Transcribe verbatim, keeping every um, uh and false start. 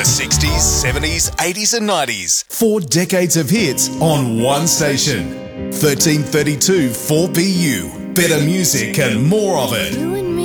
sixties, seventies, eighties and nineties. Four decades of hits on one station. thirteen thirty-two four B U. Better music and more of it.